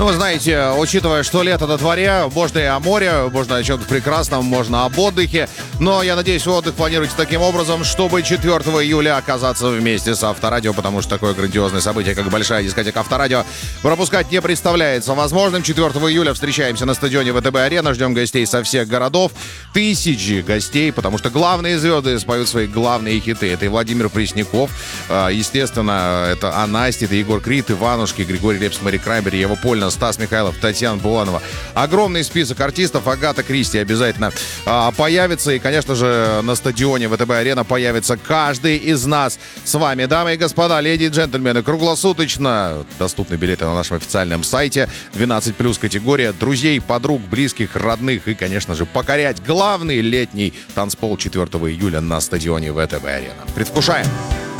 Ну, вы знаете, учитывая, что лето на дворе, можно и о море, можно о чем-то прекрасном, можно об отдыхе. Но я надеюсь, вы отдых планируете таким образом, чтобы 4 июля оказаться вместе с Авторадио, потому что такое грандиозное событие, как большая дискотека Авторадио, пропускать не представляется возможным. 4 июля встречаемся на стадионе ВТБ-арена, ждем гостей со всех городов. Тысячи гостей, потому что главные звезды споют свои главные хиты. Это и Владимир Пресняков, естественно, это Анастя, это Егор Крид, Иванушки, Григорий Лепс, Мари Краймбери, Ева Польна, Стас Михайлов, Татьяна Буланова. Огромный список артистов. Агата Кристи обязательно появится. И, конечно же, на стадионе ВТБ-арена появится каждый из нас с вами. Дамы и господа, леди и джентльмены, круглосуточно доступны билеты на нашем официальном сайте. 12+ категория. Друзей, подруг, близких, родных. И, конечно же, покорять главный летний танцпол 4 июля на стадионе ВТБ-арена. Предвкушаем!